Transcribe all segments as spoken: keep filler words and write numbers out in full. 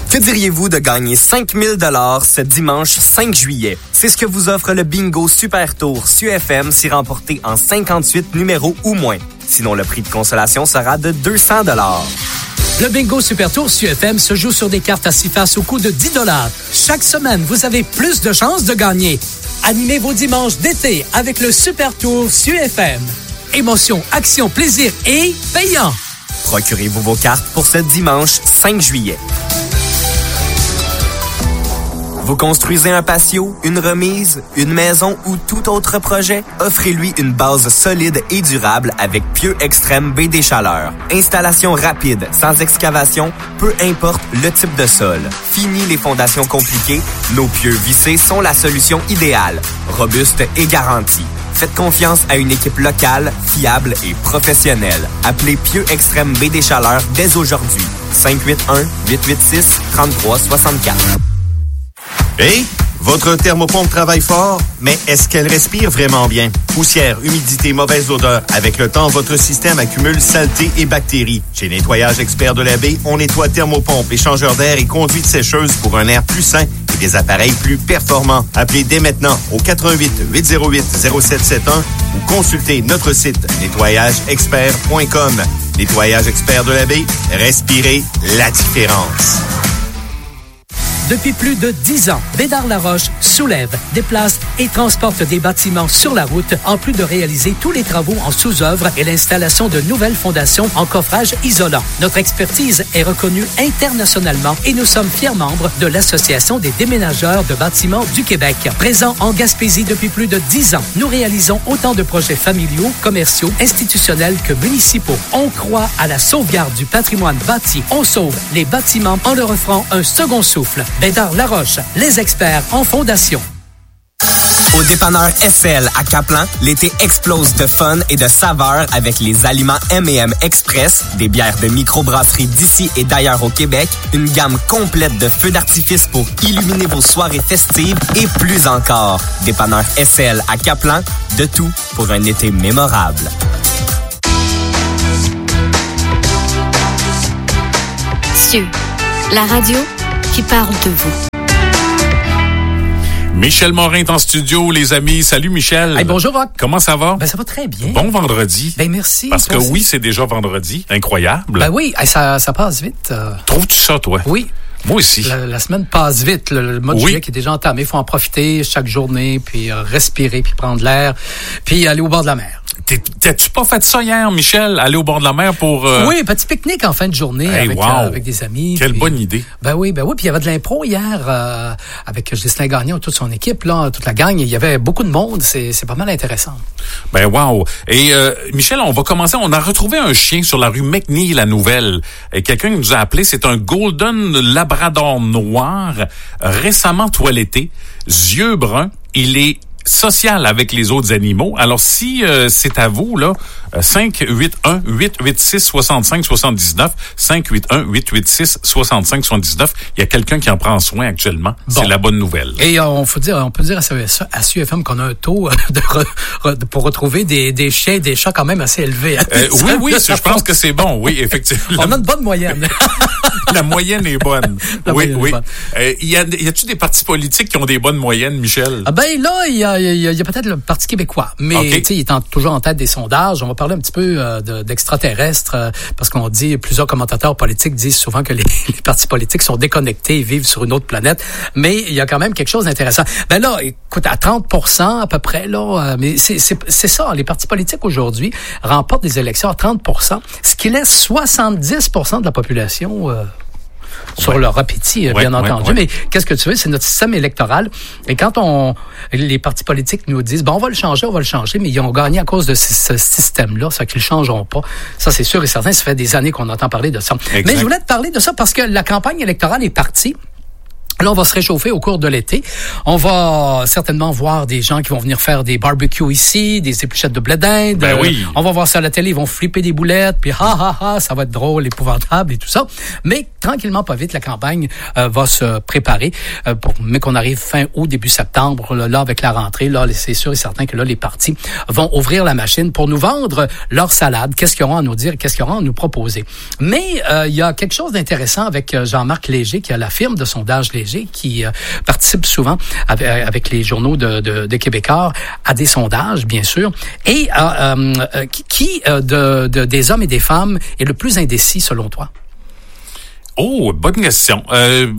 Que diriez-vous de gagner cinq mille dollars ce dimanche cinq juillet? C'est ce que vous offre le Bingo Super Tour S U F M si remporté en cinquante-huit numéros ou moins. Sinon, le prix de consolation sera de deux cents dollars. Le Bingo Super Tour S U F M se joue sur des cartes à six faces au coût de dix dollars. Chaque semaine, vous avez plus de chances de gagner. Animez vos dimanches d'été avec le Super Tour S U F M. Émotion, action, plaisir et payant. Procurez-vous vos cartes pour ce dimanche cinq juillet. Vous construisez un patio, une remise, une maison ou tout autre projet? Offrez-lui une base solide et durable avec Pieux Extrême Baie des Chaleurs. Installation rapide, sans excavation, peu importe le type de sol. Fini les fondations compliquées, nos pieux vissés sont la solution idéale, robuste et garantie. Faites confiance à une équipe locale, fiable et professionnelle. Appelez Pieux Extrême Baie des Chaleurs dès aujourd'hui. cinq huit un, huit huit six, trois trois six quatre. Hey, votre thermopompe travaille fort, mais est-ce qu'elle respire vraiment bien? Poussière, humidité, mauvaise odeur. Avec le temps, votre système accumule saleté et bactéries. Chez Nettoyage Expert de la Baie, on nettoie thermopompe, échangeur d'air et conduite sécheuse pour un air plus sain et des appareils plus performants. Appelez dès maintenant au quatre un huit, huit zéro huit, zéro sept sept un ou consultez notre site nettoyage expert point com. Nettoyage Expert de la Baie, respirez la différence. Depuis plus de dix ans, Bédard-Laroche soulève, déplace et transporte des bâtiments sur la route, en plus de réaliser tous les travaux en sous-œuvre et l'installation de nouvelles fondations en coffrage isolant. Notre expertise est reconnue internationalement et nous sommes fiers membres de l'Association des déménageurs de bâtiments du Québec. Présents en Gaspésie depuis plus de dix ans, nous réalisons autant de projets familiaux, commerciaux, institutionnels que municipaux. On croit à la sauvegarde du patrimoine bâti. On sauve les bâtiments en leur offrant un second souffle. Bédard-Laroche, les experts en fondation. Au dépanneur S L à Caplan, l'été explose de fun et de saveurs avec les aliments M et M Express, des bières de microbrasserie d'ici et d'ailleurs au Québec, une gamme complète de feux d'artifice pour illuminer vos soirées festives et plus encore. Dépanneur S L à Caplan, de tout pour un été mémorable. S U, la radio qui parle de vous. Michel Morin est en studio, les amis. Salut Michel. Hey, bonjour Rock. Comment ça va? Ben ça va très bien. Bon vendredi. Ben merci. Parce que aussi. oui, c'est déjà vendredi. Incroyable. Ben oui, hey, ça, ça passe vite. Euh... Trouves-tu ça, toi? Oui. Moi aussi. La, la semaine passe vite. Le, le mois de oui. juillet qui est déjà entamé. Il faut en profiter chaque journée, puis euh, respirer, puis prendre l'air, puis aller au bord de la mer. T'es, t'as-tu pas fait ça hier, Michel? Aller au bord de la mer pour... Euh... Oui, petit pique-nique en fin de journée hey, avec, wow. euh, avec des amis. Quelle puis, bonne idée. Ben oui, ben oui. Puis il y avait de l'impro hier euh, avec Ghislain Gagnon et toute son équipe, là, toute la gang. Il y avait beaucoup de monde. C'est, c'est pas mal intéressant. Ben wow. Et euh, Michel, on va commencer. On a retrouvé un chien sur la rue McNeil, la Nouvelle. Et quelqu'un nous a appelé. C'est un Golden Labrador noir, récemment toiletté, yeux bruns. Il est social avec les autres animaux. Alors, si euh, c'est à vous, là, cinq huit un, huit huit six, six cinq sept neuf, cinq huit un, huit huit six, six cinq sept neuf, il y a quelqu'un qui en prend soin actuellement. Bon. C'est la bonne nouvelle. Et euh, on faut dire, on peut dire à, à S U F M qu'on a un taux de re, re, pour retrouver des, des chiens et des chats quand même assez élevé. Hein? Euh, oui, oui, je pense que c'est bon. Oui, effectivement. On a une bonne moyenne. La moyenne est bonne. La oui, moyenne oui. est bonne. Euh, y a, y a-tu des partis politiques qui ont des bonnes moyennes, Michel? Ah ben là, il y a, y a, y a peut-être le Parti québécois, mais okay. tu sais, il est en, toujours en tête des sondages. On va parler un petit peu euh, de, d'extraterrestres, euh, parce qu'on dit, plusieurs commentateurs politiques disent souvent que les, les partis politiques sont déconnectés et vivent sur une autre planète. Mais il y a quand même quelque chose d'intéressant. Ben là, écoute, à trente pour cent à peu près, là, euh, mais c'est, c'est, c'est ça, les partis politiques aujourd'hui remportent des élections à trente pour cent, ce qui laisse soixante-dix pour cent de la population... Euh, sur ouais. leur appétit, ouais, bien entendu. Ouais, ouais. Mais qu'est-ce que tu veux? C'est notre système électoral. Et quand on, les partis politiques nous disent, bon, on va le changer, on va le changer, mais ils ont gagné à cause de ce, ce système-là, ça qu'ils ne changeront pas. Ça, c'est sûr et certain. Ça fait des années qu'on entend parler de ça. Exact. Mais je voulais te parler de ça parce que la campagne électorale est partie. Là, on va se réchauffer au cours de l'été. On va certainement voir des gens qui vont venir faire des barbecues ici, des épluchettes de blé d'Inde. Ben oui. On va voir ça à la télé, ils vont flipper des boulettes, puis ha ha ha, ça va être drôle, épouvantable et tout ça. Mais tranquillement, pas vite, la campagne euh, va se préparer. Euh, pour, mais qu'on arrive fin août, début septembre, là, là, avec la rentrée, là, c'est sûr et certain que là, les partis vont ouvrir la machine pour nous vendre leur salade. Qu'est-ce qu'ils auront à nous dire, qu'est-ce qu'ils auront à nous proposer. Mais euh, il y a quelque chose d'intéressant avec Jean-Marc Léger, qui a la firme de sondage Léger, qui euh, participe souvent avec, avec les journaux de, de, de Québécois à des sondages, bien sûr, et euh, euh, qui euh, de, de, des hommes et des femmes est le plus indécis selon toi? Oh, bonne question. Euh,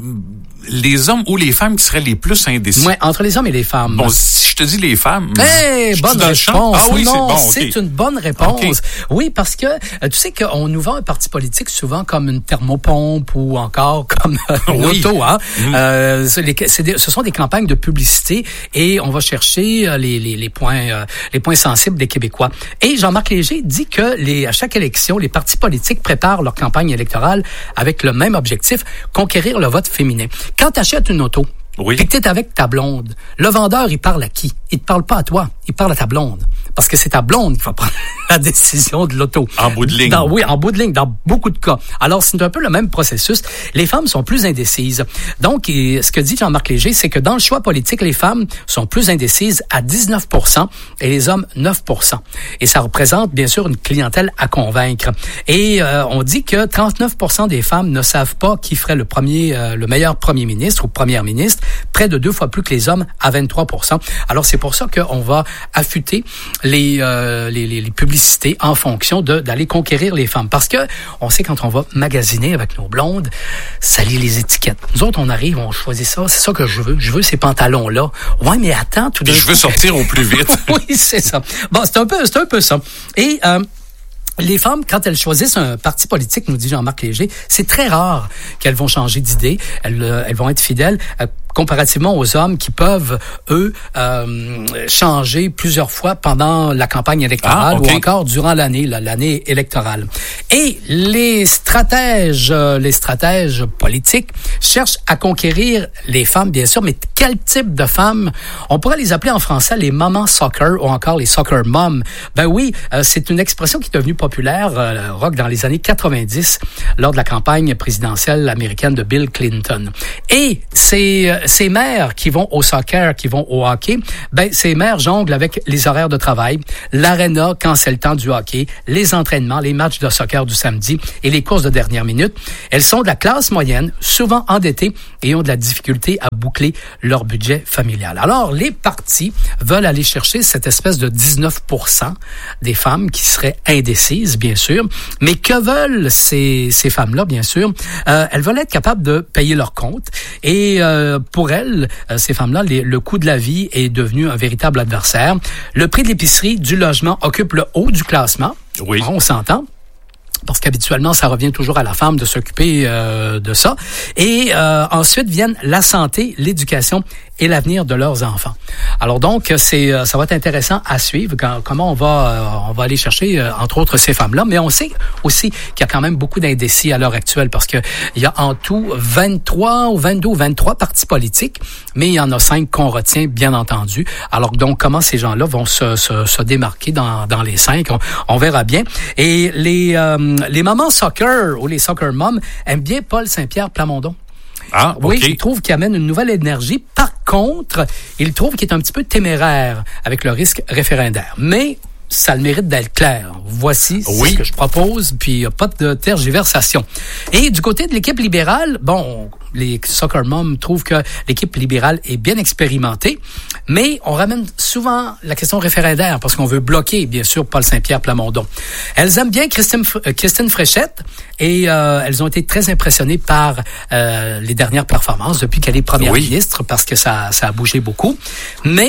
les hommes ou les femmes qui seraient les plus indécis? Ouais, entre les hommes et les femmes. Bon, si je te dis les femmes... Hey, bonne réponse. Ah oui, non, c'est bon, c'est okay. une bonne réponse. Okay. Oui, parce que euh, tu sais qu'on nous vend un parti politique souvent comme une thermopompe ou encore comme euh, une oui. auto. Hein? Mm. Euh, c'est les, c'est des, ce sont des campagnes de publicité et on va chercher euh, les, les, les points euh, les points sensibles des Québécois. Et Jean-Marc Léger dit que les, à chaque élection, les partis politiques préparent leur campagne électorale avec le même objectif, conquérir le vote féminin. Quand tu achètes une auto, oui. puis que t'es avec ta blonde, le vendeur, il parle à qui? Il te parle pas à toi, il parle à ta blonde. Parce que c'est ta blonde qui va prendre la décision de l'auto. En bout de ligne. Dans, oui, en bout de ligne, dans beaucoup de cas. Alors, c'est un peu le même processus. Les femmes sont plus indécises. Donc, et, ce que dit Jean-Marc Léger, c'est que dans le choix politique, les femmes sont plus indécises à dix-neuf pour cent et les hommes neuf pour cent. Et ça représente, bien sûr, une clientèle à convaincre. Et euh, on dit que trente-neuf pour cent des femmes ne savent pas qui ferait le premier, euh, le meilleur premier ministre ou première ministre, près de deux fois plus que les hommes à vingt-trois pour cent. Alors, c'est pour ça qu'on va affûter les, euh, les, les, les publicités en fonction de d'aller conquérir les femmes. Parce que on sait quand on va magasiner avec nos blondes, ça lit les étiquettes. Nous autres, on arrive, on choisit ça. C'est ça que je veux. Je veux ces pantalons-là. Ouais, mais attends, tout de suite. Je veux sortir au plus vite. Oui, c'est ça. Bon, c'est un peu, c'est un peu ça. Et euh, les femmes, quand elles choisissent un parti politique, nous dit Jean-Marc Léger, c'est très rare qu'elles vont changer d'idée. Elles, euh, elles vont être fidèles. Euh, comparativement aux hommes qui peuvent, eux, euh, changer plusieurs fois pendant la campagne électorale ah, okay. ou encore durant l'année, l'année électorale. Et les stratèges, les stratèges politiques cherchent à conquérir les femmes, bien sûr, mais quel type de femmes? On pourrait les appeler en français les mamans soccer ou encore les soccer moms. Ben oui, euh, c'est une expression qui est devenue populaire, euh, rock, dans les années quatre-vingt-dix, lors de la campagne présidentielle américaine de Bill Clinton. Et c'est ces mères qui vont au soccer, qui vont au hockey, ben ces mères jonglent avec les horaires de travail, l'aréna quand c'est le temps du hockey, les entraînements, les matchs de soccer du samedi et les courses de dernière minute. Elles sont de la classe moyenne, souvent endettées et ont de la difficulté à boucler leur budget familial. Alors, les partis veulent aller chercher cette espèce de dix-neuf pour cent des femmes qui seraient indécises, bien sûr. Mais que veulent ces, ces femmes-là, bien sûr? Euh, elles veulent être capables de payer leurs comptes et euh, pour elles, euh, ces femmes-là, les, le coût de la vie est devenu un véritable adversaire. Le prix de l'épicerie, du logement occupe le haut du classement. Oui. On s'entend. Parce qu'habituellement, ça revient toujours à la femme de s'occuper euh, de ça. Et euh, ensuite viennent la santé, l'éducation et l'avenir de leurs enfants. Alors donc, c'est ça va être intéressant à suivre quand, comment on va euh, on va aller chercher euh, entre autres ces femmes-là. Mais on sait aussi qu'il y a quand même beaucoup d'indécis à l'heure actuelle parce que il y a en tout vingt-trois ou vingt-deux ou vingt-trois partis politiques, mais il y en a cinq qu'on retient bien entendu. Alors donc, comment ces gens-là vont se, se, se démarquer dans, dans les cinq, on, on verra bien. Et les euh, les mamans soccer ou les soccer moms aiment bien Paul Saint-Pierre Plamondon. Ah, oui, okay. il trouve qu'il amène une nouvelle énergie. Par contre, il trouve qu'il est un petit peu téméraire avec le risque référendaire. Mais ça a le mérite d'être clair. Voici oui. ce que je propose, puis il n'y a pas de tergiversation. Et du côté de l'équipe libérale, bon, les soccer moms trouvent que l'équipe libérale est bien expérimentée, mais on ramène souvent la question référendaire parce qu'on veut bloquer, bien sûr, Paul Saint-Pierre Plamondon. Elles aiment bien Christine, Christine Fréchette et euh, elles ont été très impressionnées par euh, les dernières performances depuis qu'elle est première oui. ministre parce que ça, ça a bougé beaucoup. Mais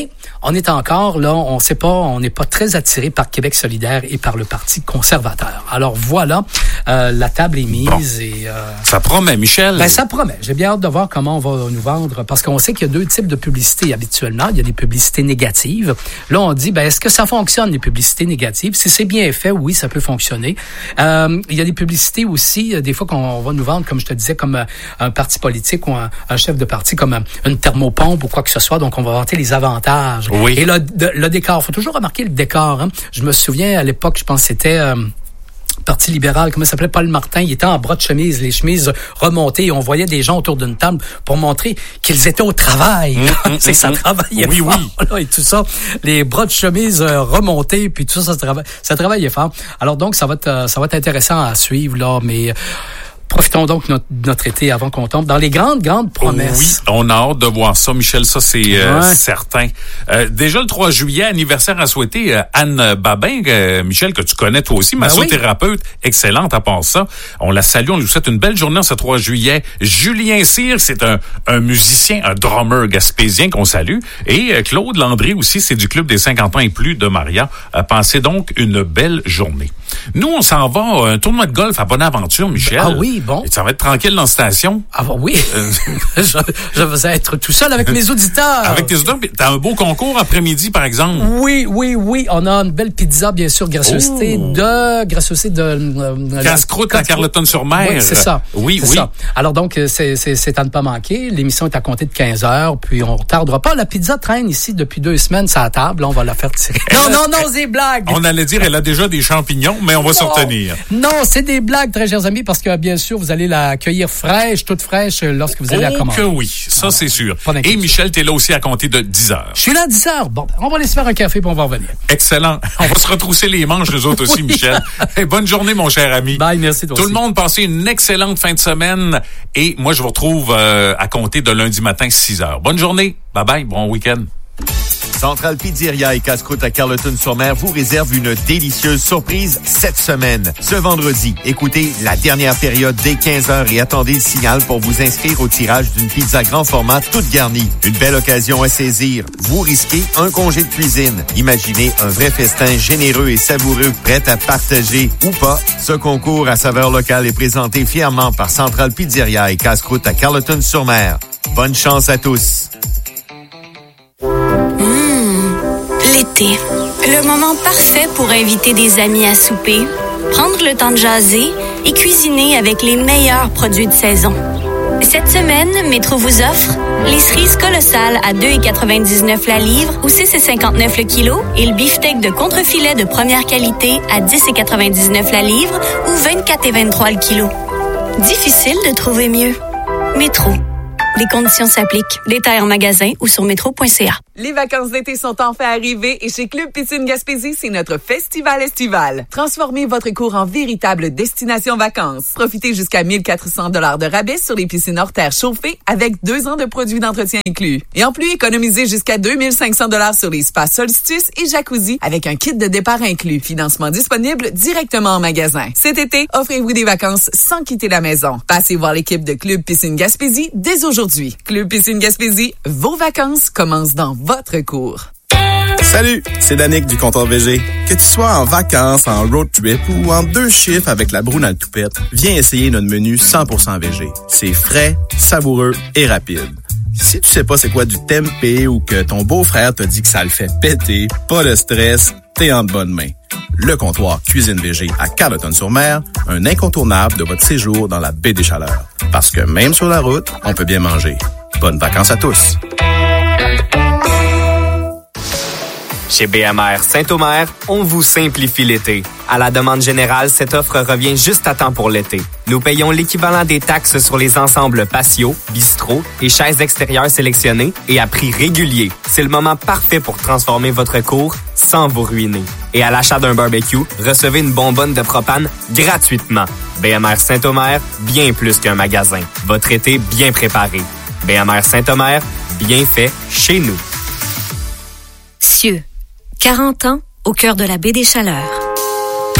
on est encore là, on sait pas, on n'est pas très attiré par Québec solidaire et par le Parti conservateur. Alors voilà, euh, la table est mise. Bon. et euh, Ça promet, Michel. Ben, ça promet. J'ai bien hâte de voir comment on va nous vendre, parce qu'on sait qu'il y a deux types de publicités habituellement. Il y a des publicités négatives. Là, on dit, ben est-ce que ça fonctionne, les publicités négatives? Si c'est bien fait, oui, ça peut fonctionner. Euh, il y a des publicités aussi, des fois qu'on va nous vendre, comme je te disais, comme un, un parti politique ou un, un chef de parti, comme un, une thermopompe ou quoi que ce soit. Donc, on va vanter les avantages. Oui. Et le, de, le décor, faut toujours remarquer le décor. Hein. Je me souviens, à l'époque, je pense que c'était... Euh, Parti libéral, comment ça s'appelait, Paul Martin, il était en bras de chemise, les chemises remontées, et on voyait des gens autour d'une table pour montrer qu'ils étaient au travail. Mmh, c'est mmh, ça mmh. travaillait oui, fort, oui. là, et tout ça, les bras de chemise remontés, puis tout ça, ça, trava- ça travaillait fort. Alors donc, ça va être, ça va être intéressant à suivre, là, mais... Profitons donc de notre, notre été avant qu'on tombe dans les grandes, grandes promesses. Oui, on a hâte de voir ça, Michel, ça c'est euh, ouais. certain. Euh, déjà le trois juillet, anniversaire à souhaiter euh, Anne Babin, euh, Michel, que tu connais toi aussi, ben massothérapeute, oui. excellente à part ça. On la salue, on lui souhaite une belle journée ce trois juillet. Julien Cyr, c'est un, un musicien, un drummer gaspésien qu'on salue. Et euh, Claude Landry aussi, c'est du club des cinquante ans et plus de Maria. Euh, passez donc une belle journée. Nous, on s'en va à un tournoi de golf à Bonaventure, Michel. Ah oui, bon. Et ça va être tranquille dans la station. Ah oui, je, je vais être tout seul avec mes auditeurs. Avec tes auditeurs, t'as un beau concours après-midi, par exemple. Oui, oui, oui. On a une belle pizza, bien sûr, gracieuseté oh. de... Gracieuseté de... Euh, Casse-croûte à Carleton-sur-Mer. Oui, c'est ça. Oui, c'est oui. Ça. Alors donc, c'est, c'est, c'est à ne pas manquer. L'émission est à compter de quinze heures, puis on ne tardera pas. La pizza traîne ici depuis deux semaines sur la table. Là, on va la faire tirer. Elle non, a, non, non, c'est blague. On allait dire, elle a déjà des champignons, mais on va s'en retenir. Non, c'est des blagues, très chers amis, parce que bien sûr, vous allez la cueillir fraîche, toute fraîche, lorsque vous allez oh la commander. que oui, ça Alors, c'est sûr. Et Michel, t'es là aussi à compter de dix heures. Je suis là à dix heures. Bon, on va aller se faire un café puis on va revenir. Excellent. On va se retrousser les manches, les autres aussi, oui. Michel. Hey, bonne journée, mon cher ami. Bye, merci toi Tout aussi. le monde, passez une excellente fin de semaine. Et moi, je vous retrouve euh, à compter de lundi matin, six heures. Bonne journée. Bye bye. Bon week-end. Centrale Pizzeria et Casse-Croûte à Carleton-sur-Mer vous réserve une délicieuse surprise cette semaine. Ce vendredi, écoutez la dernière période dès quinze heures et attendez le signal pour vous inscrire au tirage d'une pizza grand format toute garnie. Une belle occasion à saisir. Vous risquez un congé de cuisine. Imaginez un vrai festin généreux et savoureux prêt à partager ou pas. Ce concours à saveur locale est présenté fièrement par Centrale Pizzeria et Casse-Croûte à Carleton-sur-Mer. Bonne chance à tous. L'été, le moment parfait pour inviter des amis à souper, prendre le temps de jaser et cuisiner avec les meilleurs produits de saison. Cette semaine, Métro vous offre les cerises colossales à deux dollars quatre-vingt-dix-neuf la livre ou six dollars cinquante-neuf le kilo et le beefsteak de contrefilet de première qualité à dix dollars quatre-vingt-dix-neuf la livre ou vingt-quatre dollars vingt-trois le kilo. Difficile de trouver mieux. Métro. Les conditions s'appliquent. Détails en magasin ou sur métro point c a. Les vacances d'été sont enfin arrivées et chez Club Piscine Gaspésie, c'est notre festival estival. Transformez votre cours en véritable destination vacances. Profitez jusqu'à mille quatre cents dollars de rabais sur les piscines hors terre chauffées avec deux ans de produits d'entretien inclus. Et en plus, économisez jusqu'à deux mille cinq cents dollars sur les spas Solstice et Jacuzzi avec un kit de départ inclus. Financement disponible directement en magasin. Cet été, offrez-vous des vacances sans quitter la maison. Passez voir l'équipe de Club Piscine Gaspésie dès aujourd'hui. Club Piscine Gaspésie, vos vacances commencent dans votre cours. Salut, c'est Danick du comptoir V G. Que tu sois en vacances, en road trip ou en deux chiffres avec la broune à la toupette, viens essayer notre menu cent pour cent V G. C'est frais, savoureux et rapide. Si tu sais pas c'est quoi du tempeh ou que ton beau-frère te dit que ça le fait péter, pas de stress, t'es en de bonnes mains. Le comptoir Cuisine V G à Carleton-sur-Mer, un incontournable de votre séjour dans la baie des Chaleurs. Parce que même sur la route, on peut bien manger. Bonnes vacances à tous! Chez B M R Saint-Omer, on vous simplifie l'été. À la demande générale, cette offre revient juste à temps pour l'été. Nous payons l'équivalent des taxes sur les ensembles patio, bistrot et chaises extérieures sélectionnées et à prix régulier. C'est le moment parfait pour transformer votre cour sans vous ruiner. Et à l'achat d'un barbecue, recevez une bonbonne de propane gratuitement. B M R Saint-Omer, bien plus qu'un magasin. Votre été bien préparé. B M R Saint-Omer, bien fait chez nous. Cieux. quarante ans au cœur de la baie des Chaleurs.